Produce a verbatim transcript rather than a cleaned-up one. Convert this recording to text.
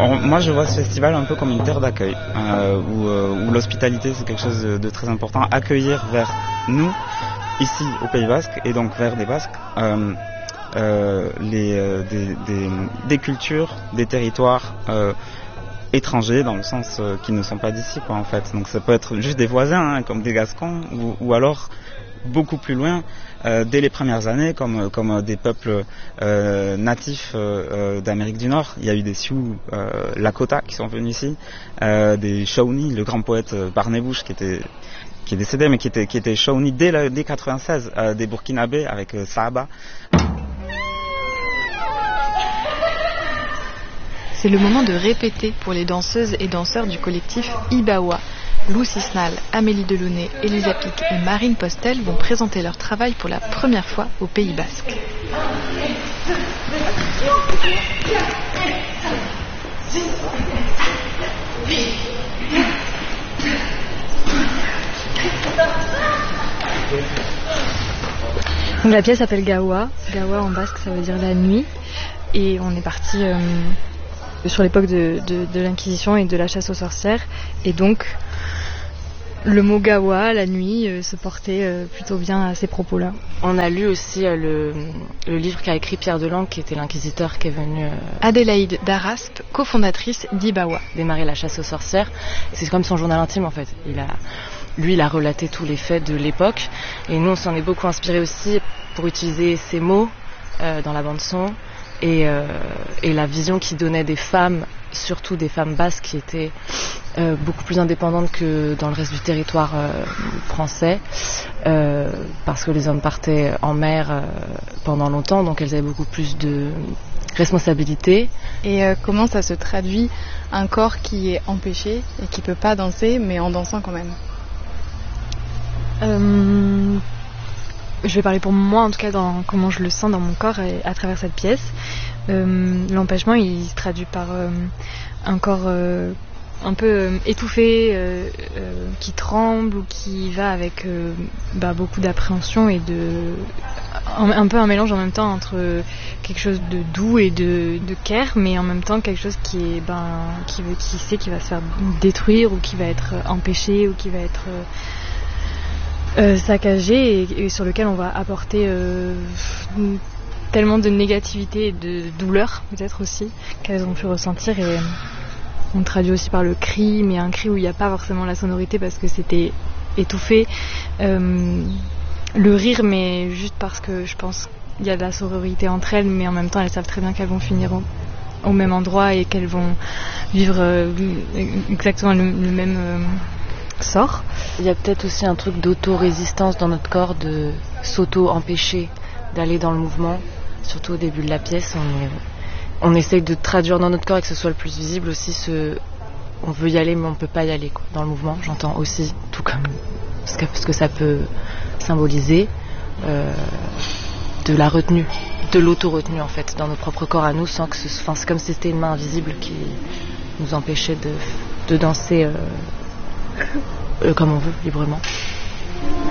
Alors, moi je vois ce festival un peu comme une terre d'accueil, euh, où, euh, où l'hospitalité c'est quelque chose de, de très important, accueillir vers nous, ici au Pays Basque, et donc vers des Basques, euh, euh, les, euh, des, des, des cultures, des territoires euh, étrangers, dans le sens euh, qui ne sont pas d'ici, quoi, en fait. Donc ça peut être juste des voisins, hein, comme des Gascons, ou, ou alors beaucoup plus loin, euh, dès les premières années, comme, comme des peuples euh, natifs euh, d'Amérique du Nord. Il y a eu des Sioux euh, Lakota qui sont venus ici, euh, des Shawnee, le grand poète Barney Bush qui était qui est décédé, mais qui était qui était Shawnee dès la, dès quatre-vingt-seize, euh, des Burkinabés avec euh, Sahaba. C'est le moment de répéter pour les danseuses et danseurs du collectif Ibawa. Lou Cisnal, Amélie Delaunay, Elisa Pic et Marine Postel vont présenter leur travail pour la première fois au Pays Basque. Donc la pièce s'appelle Gawa. Gawa en basque ça veut dire la nuit. Et on est parti euh, sur l'époque de, de, de l'Inquisition et de la chasse aux sorcières. Et donc le mot Gawa, la nuit, euh, se portait euh, plutôt bien à ces propos-là. On a lu aussi euh, le, le livre qu'a écrit Pierre Delangue, qui était l'inquisiteur qui est venu... Euh, Adélaïde Daraspe, cofondatrice d'Ibawa. Démarrer la chasse aux sorcières. C'est comme son journal intime en fait. Il a, lui, il a relaté tous les faits de l'époque. Et nous, on s'en est beaucoup inspiré aussi pour utiliser ces mots euh, dans la bande-son. Et, euh, et la vision qu'il donnait des femmes, surtout des femmes basques qui étaient euh, beaucoup plus indépendantes que dans le reste du territoire euh, français, euh, parce que les hommes partaient en mer euh, pendant longtemps, donc elles avaient beaucoup plus de responsabilités. Et euh, comment ça se traduit un corps qui est empêché et qui ne peut pas danser, mais en dansant quand même? euh... Je vais parler pour moi, en tout cas, dans comment je le sens dans mon corps et à travers cette pièce. Euh, l'empêchement, il se traduit par euh, un corps euh, un peu euh, étouffé, euh, euh, qui tremble ou qui va avec euh, bah, beaucoup d'appréhension et de un, un peu un mélange en même temps entre quelque chose de doux et de, de care, mais en même temps quelque chose qui est ben qui veut qui sait qu'il va se faire détruire ou qui va être empêché ou qui va être euh, Euh, saccagé et, et sur lequel on va apporter euh, tellement de négativité et de douleur peut-être aussi qu'elles ont pu ressentir. Et on traduit aussi par le cri, mais un cri où il n'y a pas forcément la sonorité parce que c'était étouffé, euh, le rire, mais juste parce que je pense qu'il y a de la sororité entre elles, mais en même temps elles savent très bien qu'elles vont finir au, au même endroit et qu'elles vont vivre euh, exactement le, le même euh, sort. Il y a peut-être aussi un truc d'auto-résistance dans notre corps, de s'auto-empêcher d'aller dans le mouvement. Surtout au début de la pièce, on, est, on essaye de traduire dans notre corps et que ce soit le plus visible aussi ce... On veut y aller mais on ne peut pas y aller quoi. Dans le mouvement, j'entends aussi, tout comme ce que, ce que ça peut symboliser, euh, de la retenue, de l'auto-retenue en fait, dans nos propres corps à nous, sans que ce... Enfin, c'est comme si c'était une main invisible qui nous empêchait de, de danser... Euh, Euh, comme on veut, librement.